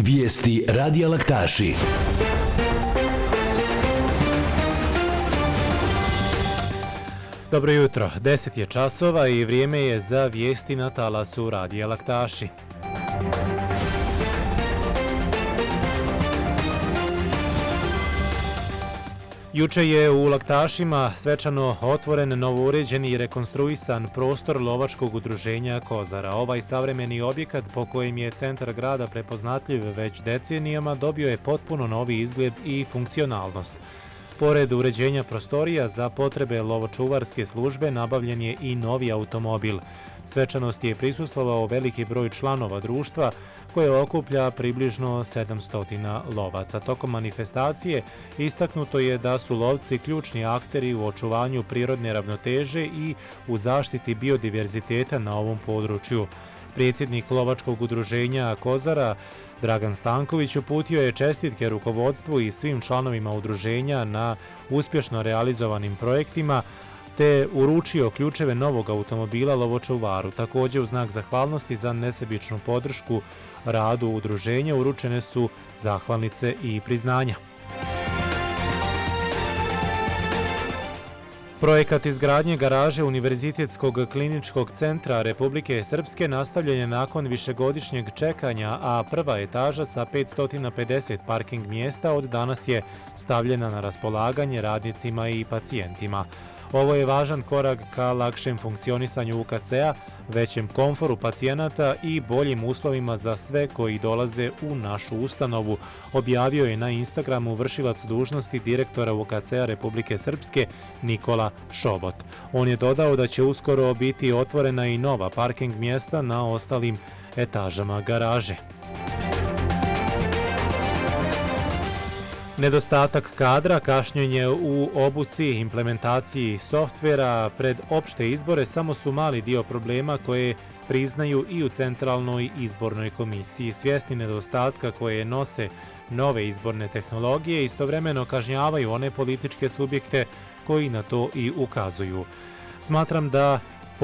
Vijesti Radija Laktaši. Dobro jutro, 10 je časova i vrijeme je za vijesti na talasu Radija Laktaši. Juče je u Laktašima svečano otvoren novouređeni i rekonstruisan prostor lovačkog udruženja Kozara. Ovaj savremeni objekat, po kojem je centar grada prepoznatljiv već decenijama, dobio je potpuno novi izgled i funkcionalnost. Pored uređenja prostorija za potrebe lovočuvarske službe nabavljen je i novi automobil. Svečanosti je prisustvovao veliki broj članova društva koje okuplja približno 700 lovaca. Tokom manifestacije istaknuto je da su lovci ključni akteri u očuvanju prirodne ravnoteže i u zaštiti biodiverziteta na ovom području. Predsjednik lovačkog udruženja Kozara, Dragan Stanković, uputio je čestitke rukovodstvu i svim članovima udruženja na uspješno realizovanim projektima, te uručio ključeve novog automobila lovočuvaru. Također, u znak zahvalnosti za nesebičnu podršku radu udruženja uručene su zahvalnice i priznanja. Projekat izgradnje garaže Univerzitetskog kliničkog centra Republike Srpske nastavljen je nakon višegodišnjeg čekanja, a prva etaža sa 550 parking mjesta od danas je stavljena na raspolaganje radnicima i pacijentima. Ovo je važan korak ka lakšem funkcionisanju UKC-a, većem komforu pacijenata i boljim uslovima za sve koji dolaze u našu ustanovu, objavio je na Instagramu vršilac dužnosti direktora UKC-a Republike Srpske Nikola Šobot. On je dodao da će uskoro biti otvorena i nova parking mjesta na ostalim etažama garaže. Nedostatak kadra, kašnjenje u obuci, implementaciji softvera pred opšte izbore samo su mali dio problema koje priznaju i u Centralnoj izbornoj komisiji. Svjesni nedostatka koje nose nove izborne tehnologije, istovremeno kažnjavaju one političke subjekte koji na to i ukazuju. Smatram da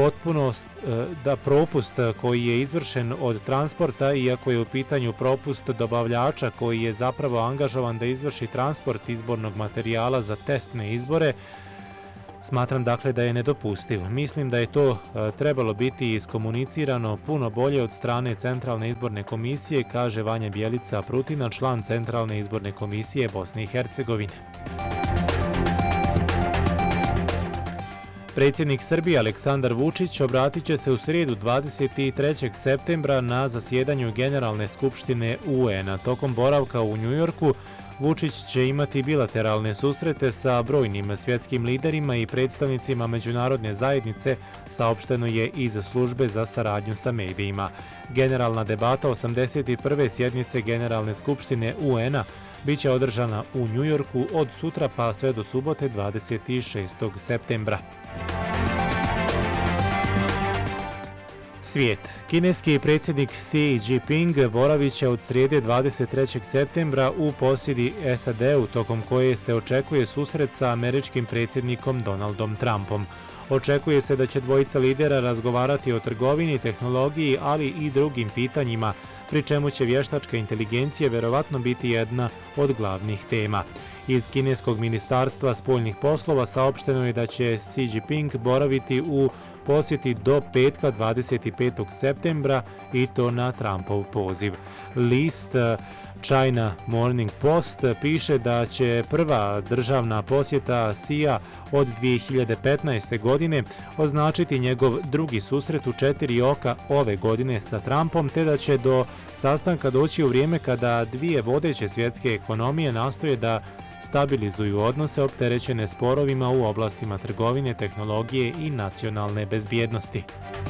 propust koji je izvršen od transporta, iako je u pitanju propust dobavljača koji je zapravo angažovan da izvrši transport izbornog materijala za testne izbore, smatram dakle da je nedopustiv. Mislim da je to trebalo biti iskomunicirano puno bolje od strane Centralne izborne komisije, kaže Vanja Bjelica Prutina, član Centralne izborne komisije Bosne i Hercegovine. Predsjednik Srbije Aleksandar Vučić obratit će se u srijedu 23. septembra na zasjedanju Generalne skupštine UN-a. Tokom boravka u Njujorku, Vučić će imati bilateralne susrete sa brojnim svjetskim liderima i predstavnicima međunarodne zajednice, saopšteno je iz službe za saradnju sa medijima. Generalna debata 81. sjednice Generalne skupštine UN-a biće održana u Njujorku od sutra pa sve do subote 26. septembra. Svijet. Kineski predsjednik Xi Jinping boravit će od srijede 23. septembra u posjedi SAD-u, tokom koje se očekuje susret sa američkim predsjednikom Donaldom Trumpom. Očekuje se da će dvojica lidera razgovarati o trgovini, tehnologiji, ali i drugim pitanjima, pri čemu će vještačka inteligencija verovatno biti jedna od glavnih tema. Iz kineskog ministarstva spoljnih poslova saopšteno je da će Xi Jinping boraviti u posjeti do petka 25. septembra i to na Trumpov poziv. List China Morning Post piše da će prva državna posjeta Xija od 2015. godine označiti njegov drugi susret u 4 oka ove godine sa Trumpom, te da će do sastanka doći u vrijeme kada dvije vodeće svjetske ekonomije nastoje da stabilizuju odnose opterećene sporovima u oblastima trgovine, tehnologije i nacionalne bezbjednosti.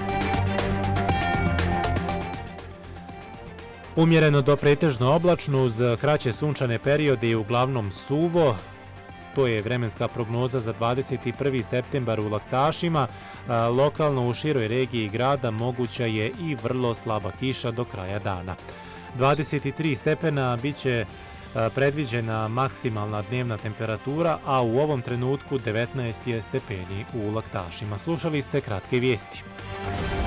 Umjereno do pretežno oblačno uz kraće sunčane periode i uglavnom suvo. To je vremenska prognoza za 21. septembar u Laktašima. Lokalno u široj regiji grada moguća je i vrlo slaba kiša do kraja dana. 23 stepena biće predviđena maksimalna dnevna temperatura, a u ovom trenutku 19 je stepeni u Laktašima. Slušali ste kratke vijesti.